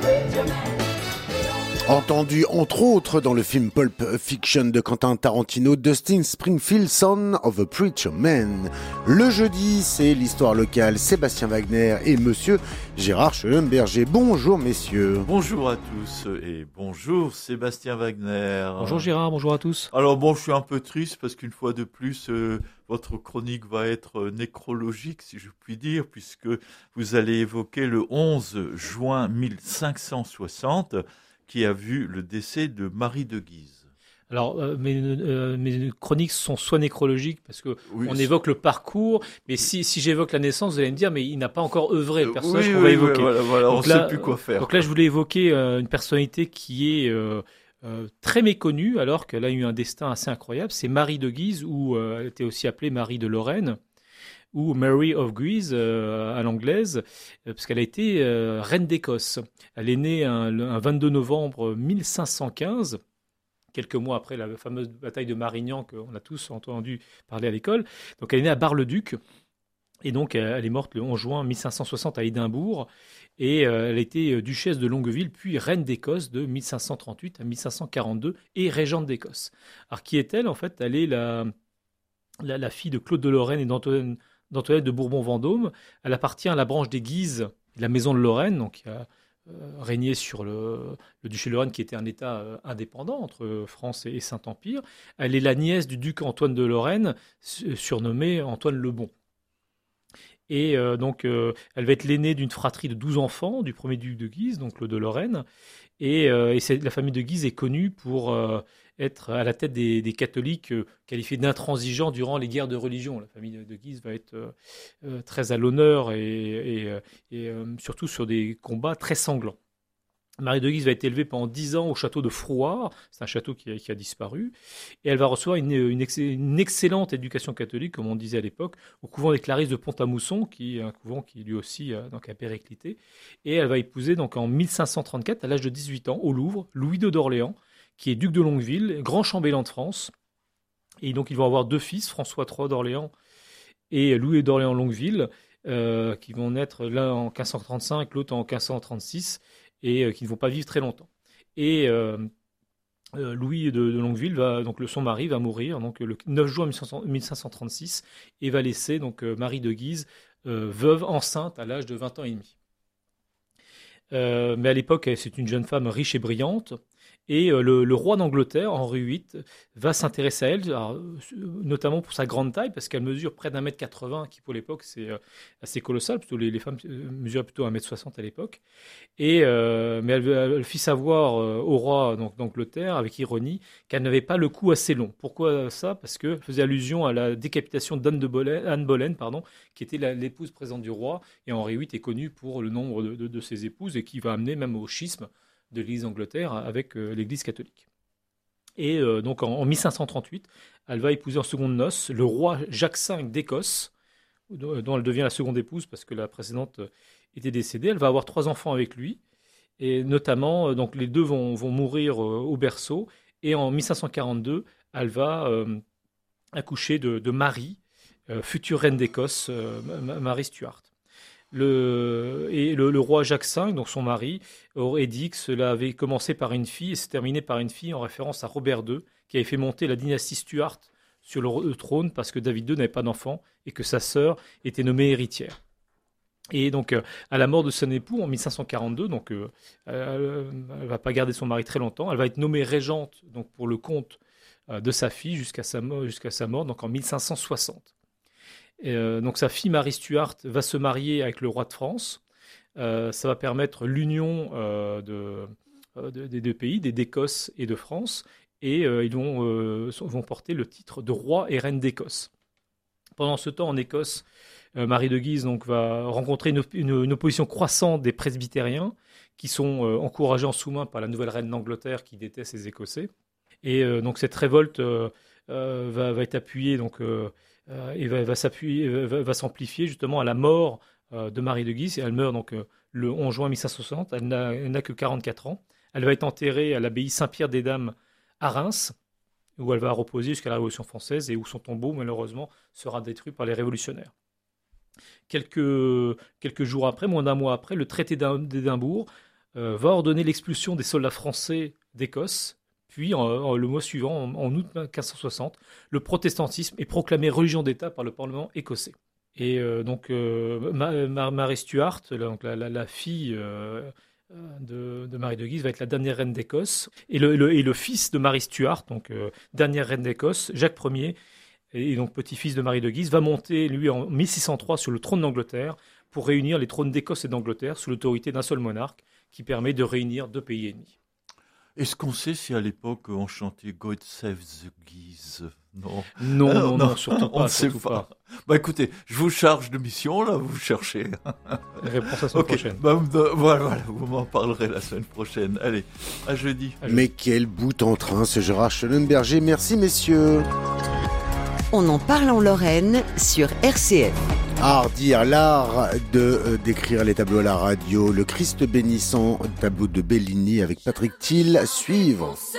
Entendu entre autres dans le film Pulp Fiction de Quentin Tarantino, Dustin Springfield, Son of a Preacher Man. Le jeudi, c'est l'histoire locale, Sébastien Wagner et monsieur Gérard Schellenberger. Bonjour messieurs. Bonjour à tous et bonjour Sébastien Wagner. Bonjour Gérard, bonjour à tous. Alors bon, je suis un peu triste parce qu'une fois de plus, votre chronique va être nécrologique, si je puis dire, puisque vous allez évoquer le 11 juin 1560, qui a vu le décès de Marie de Guise. Alors, mes chroniques sont soit nécrologiques, parce que on évoque le parcours, mais si j'évoque la naissance, vous allez me dire, mais il n'a pas encore œuvré, le personnage qu'on va évoquer. Voilà, on ne sait plus quoi faire. Donc là, je voulais évoquer une personnalité qui est très méconnue, alors qu'elle a eu un destin assez incroyable. C'est Marie de Guise, ou elle était aussi appelée Marie de Lorraine, ou Mary of Guise à l'anglaise, parce qu'elle a été reine d'Écosse. Elle est née un 22 novembre 1515, quelques mois après la fameuse bataille de Marignan qu'on a tous entendu parler à l'école. Donc elle est née à Bar-le-Duc, et donc elle est morte le 11 juin 1560 à Édimbourg, et elle a été duchesse de Longueville, puis reine d'Écosse de 1538 à 1542, et régente d'Écosse. Alors qui est-elle? En fait, elle est la fille de Claude de Lorraine et d'Antoinette de Bourbon-Vendôme. Elle appartient à la branche des Guises, de la maison de Lorraine, donc qui a régné sur le duché de Lorraine, qui était un État indépendant entre France et Saint-Empire. Elle est la nièce du duc Antoine de Lorraine, surnommé Antoine le Bon. Et donc, elle va être l'aînée d'une fratrie de 12 enfants, du premier duc de Guise, donc Claude de Lorraine. Et la famille de Guise est connue pour être à la tête des catholiques qualifiés d'intransigeants durant les guerres de religion. La famille de Guise va être très à l'honneur et surtout sur des combats très sanglants. Marie de Guise va être élevée pendant 10 ans au château de Frouard, c'est un château qui a disparu, et elle va recevoir une excellente éducation catholique, comme on disait à l'époque, au couvent des Clarisses de Pont-à-Mousson, qui est un couvent qui lui aussi a périclité, et elle va épouser donc en 1534, à l'âge de 18 ans, au Louvre, Louis II d'Orléans, qui est duc de Longueville, grand chambellan de France, et donc ils vont avoir deux fils, François III d'Orléans et Louis d'Orléans-Longueville, qui vont naître l'un en 1535, l'autre en 1536, et qui ne vont pas vivre très longtemps. Et Louis de Longueville, donc son mari, va mourir donc, le 9 juin 1536 et va laisser donc, Marie de Guise veuve enceinte à l'âge de 20 ans et demi. Mais à l'époque, c'est une jeune femme riche et brillante. Et le roi d'Angleterre, Henri VIII, va s'intéresser à elle, alors, notamment pour sa grande taille, parce qu'elle mesure près d'1,80 m, qui pour l'époque c'est assez colossal, plutôt les femmes mesuraient plutôt 1,60 m à l'époque. Mais elle fit savoir au roi d'Angleterre, avec ironie, qu'elle n'avait pas le cou assez long. Pourquoi ça? Parce qu'elle faisait allusion à la décapitation d'Anne Boleyn, qui était l'épouse présente du roi, et Henri VIII est connu pour le nombre de ses épouses, et qui va amener même au schisme de l'Église d'Angleterre avec l'Église catholique. Et donc en 1538, elle va épouser en seconde noces le roi Jacques V d'Écosse, dont elle devient la seconde épouse parce que la précédente était décédée. Elle va avoir 3 enfants avec lui, et notamment donc les deux vont mourir au berceau. Et en 1542, elle va accoucher de Marie, future reine d'Écosse, Marie Stuart. Le roi Jacques V, donc son mari, aurait dit que cela avait commencé par une fille et s'est terminé par une fille en référence à Robert II, qui avait fait monter la dynastie Stuart sur le trône parce que David II n'avait pas d'enfant et que sa sœur était nommée héritière. Et donc, à la mort de son époux en 1542, donc, elle ne va pas garder son mari très longtemps, elle va être nommée régente donc, pour le compte de sa fille jusqu'à sa mort, donc en 1560. Donc sa fille Marie Stuart va se marier avec le roi de France. Ça va permettre l'union des deux pays, d'Écosse et de France, et ils vont porter le titre de roi et reine d'Écosse. Pendant ce temps, en Écosse, Marie de Guise donc, va rencontrer une opposition croissante des presbytériens, qui sont encouragés en sous-main par la nouvelle reine d'Angleterre qui déteste les Écossais. Et donc cette révolte va être appuyée donc, et va s'amplifier justement à la mort de Marie de Guise. Et elle meurt donc le 11 juin 1560. Elle n'a que 44 ans. Elle va être enterrée à l'abbaye Saint-Pierre-des-Dames à Reims, où elle va reposer jusqu'à la Révolution française et où son tombeau, malheureusement, sera détruit par les révolutionnaires. Quelques jours après, moins d'un mois après, le traité d'Édimbourg va ordonner l'expulsion des soldats français d'Écosse. Puis, le mois suivant, en août 1560, le protestantisme est proclamé religion d'État par le Parlement écossais. Et Marie Stuart, la fille de Marie de Guise, va être la dernière reine d'Écosse. Et le fils de Marie Stuart, dernière reine d'Écosse, Jacques Ier, et donc petit-fils de Marie de Guise, va monter, lui, en 1603 sur le trône d'Angleterre pour réunir les trônes d'Écosse et d'Angleterre sous l'autorité d'un seul monarque qui permet de réunir 2 pays ennemis. Est-ce qu'on sait si à l'époque on chantait God Save the Guise? Non, surtout pas. On ne sait pas. Bah écoutez, je vous charge de mission, là, vous cherchez. Réponse la semaine prochaine. Voilà, vous m'en parlerez la semaine prochaine. Allez, à jeudi. Mais quel bout en train, ce Gérard Schellenberger. Merci, messieurs. On en parle en Lorraine sur RCF. Art dire, l'art de décrire les tableaux à la radio, le Christ bénissant, tableau de Bellini avec Patrick Thiel, à suivre.